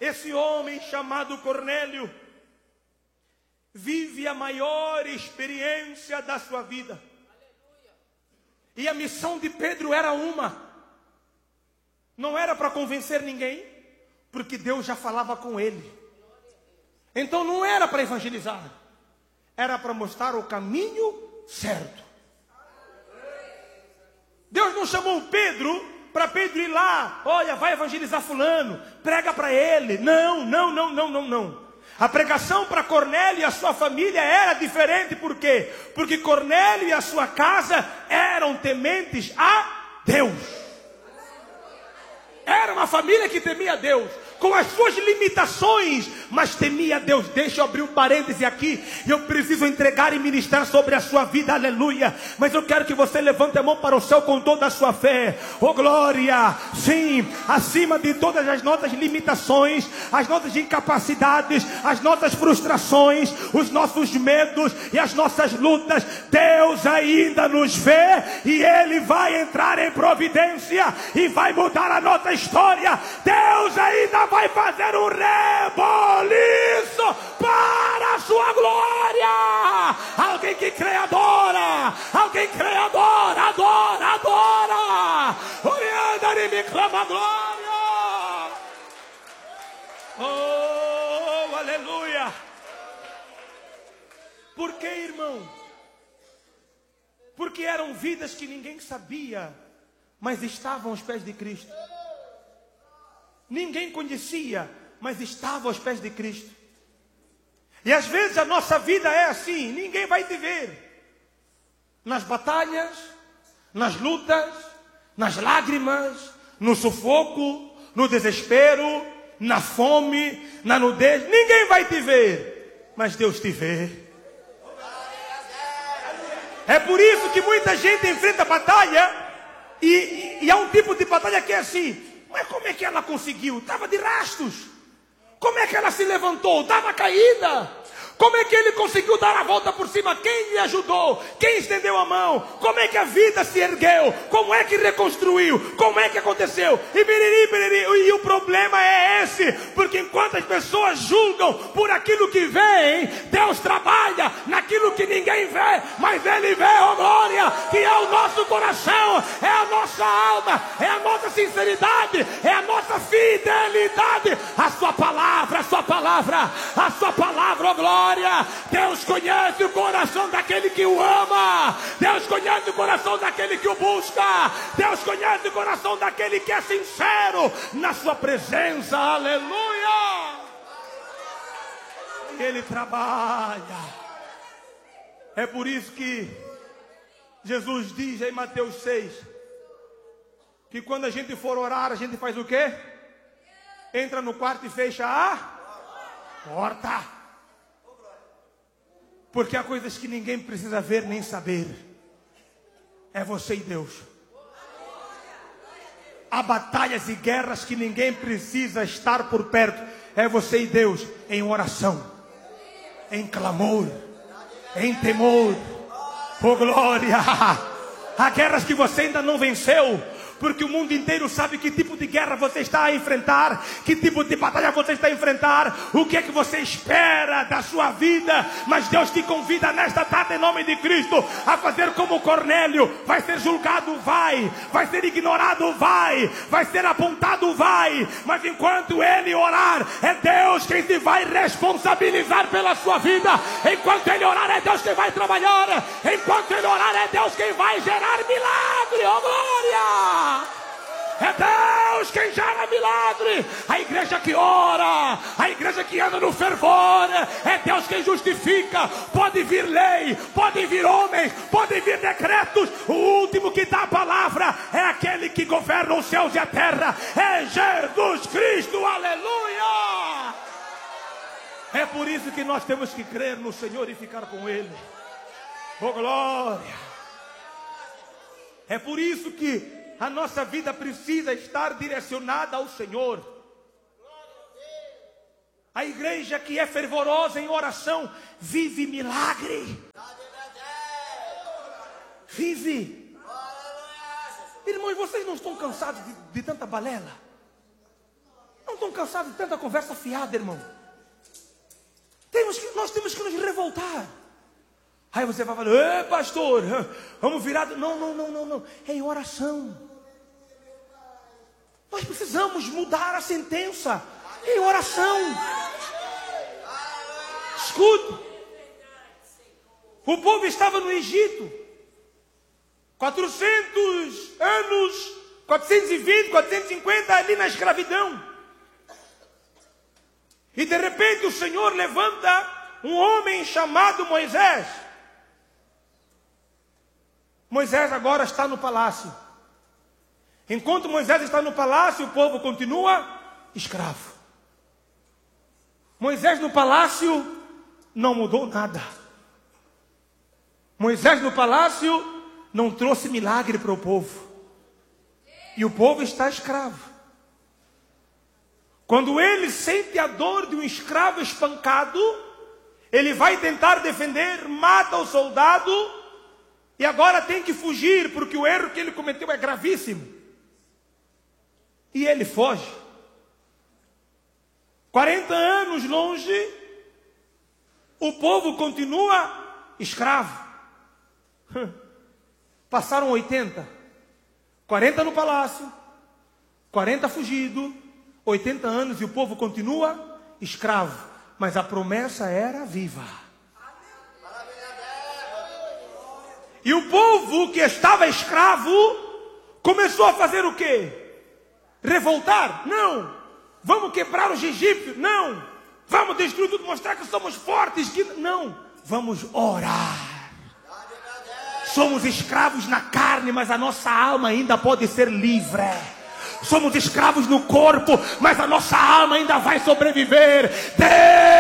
esse homem chamado Cornélio vive a maior experiência da sua vida. E a missão de Pedro era uma. Não era para convencer ninguém, porque Deus já falava com ele. Então não era para evangelizar, era para mostrar o caminho certo. Deus não chamou Pedro para Pedro ir lá, olha, vai evangelizar fulano, prega para ele. Não. A pregação para Cornélio e a sua família era diferente. Por quê? Porque Cornélio e a sua casa eram tementes a Deus. Era uma família que temia a Deus, com as suas limitações, mas temia a Deus. Deixa eu abrir um parêntese aqui. Eu preciso entregar e ministrar sobre a sua vida, aleluia. Mas eu quero que você levante a mão para o céu com toda a sua fé. Oh glória, sim, acima de todas as nossas limitações, as nossas incapacidades, as nossas frustrações, os nossos medos e as nossas lutas, Deus ainda nos vê e Ele vai entrar em providência e vai mudar a nossa história. Deus ainda vai fazer um reboliço para a sua glória. Alguém que crê, adora. Alguém que crê, adora. Orianda e me clama glória. Oh, aleluia. Por que, irmão? Porque eram vidas que ninguém sabia, mas estavam aos pés de Cristo. Ninguém conhecia, mas estava aos pés de Cristo. E às vezes a nossa vida é assim, ninguém vai te ver. Nas batalhas, nas lutas, nas lágrimas, no sufoco, no desespero, na fome, na nudez. Ninguém vai te ver, mas Deus te vê. É por isso que muita gente enfrenta batalha e há um tipo de batalha que é assim. Mas como é que ela conseguiu? Estava de rastos. Como é que ela se levantou? Estava caída. Como é que ele conseguiu dar a volta por cima? Quem lhe ajudou? Quem estendeu a mão? Como é que a vida se ergueu? Como é que reconstruiu? Como é que aconteceu? E o problema é esse. Porque enquanto as pessoas julgam por aquilo que veem, Deus trabalha naquilo que ninguém vê. Mas Ele vê, oh glória, que é o nosso coração, é a nossa alma, é a nossa sinceridade, é a nossa fidelidade. A sua palavra, oh glória. Deus conhece o coração daquele que o ama. Deus conhece o coração daquele que o busca. Deus conhece o coração daquele que é sincero na sua presença. Aleluia. E Ele trabalha. É por isso que Jesus diz em Mateus 6 que quando a gente for orar, a gente faz o quê? Entra no quarto e fecha a porta. Porque há coisas que ninguém precisa ver nem saber. É você e Deus. Há batalhas e guerras que ninguém precisa estar por perto. É você e Deus em oração, em clamor, em temor. Oh glória! Há guerras que você ainda não venceu. Porque o mundo inteiro sabe que tipo de guerra você está a enfrentar, que tipo de batalha você está a enfrentar, o que é que você espera da sua vida. Mas Deus te convida nesta tarde, em nome de Cristo, a fazer como Cornélio. Vai ser julgado, vai ser ignorado, vai ser apontado, mas enquanto ele orar, é Deus quem se vai responsabilizar pela sua vida. Enquanto ele orar, é Deus quem vai trabalhar. Enquanto ele orar, é Deus quem vai gerar milagre, oh glória. É Deus quem gera milagre. A igreja que ora, a igreja que anda no fervor, é Deus quem justifica. Pode vir lei, pode vir homens, pode vir decretos. O último que dá a palavra é aquele que governa os céus e a terra. É Jesus Cristo, aleluia. É por isso que nós temos que crer no Senhor e ficar com Ele. Oh glória. É por isso que a nossa vida precisa estar direcionada ao Senhor. A igreja que é fervorosa em oração vive milagre. Vive. Irmãos, vocês não estão cansados de tanta balela? Não estão cansados de tanta conversa fiada, irmão? Nós temos que nos revoltar. Aí você vai falar, pastor, vamos virar. Não. É em oração. Nós precisamos mudar a sentença. Em oração. Escute. O povo estava no Egito. 400 anos, 420, 450 ali na escravidão. E de repente o Senhor levanta um homem chamado Moisés. Moisés agora está no palácio. Enquanto Moisés está no palácio, o povo continua escravo. Moisés no palácio não mudou nada. Moisés no palácio não trouxe milagre para o povo. E o povo está escravo. Quando ele sente a dor de um escravo espancado, ele vai tentar defender, mata o soldado e agora tem que fugir, porque o erro que ele cometeu é gravíssimo. E ele foge. 40 anos longe, o povo continua escravo. Passaram 80. 40 no palácio, 40 fugido, 80 anos e o povo continua escravo. Mas a promessa era viva. E o povo que estava escravo começou a fazer o quê? Revoltar? Não. Vamos quebrar os egípcios? Não. Vamos destruir tudo, mostrar que somos fortes? Não. Vamos orar. Somos escravos na carne, mas a nossa alma ainda pode ser livre. Somos escravos no corpo, mas a nossa alma ainda vai sobreviver. Deus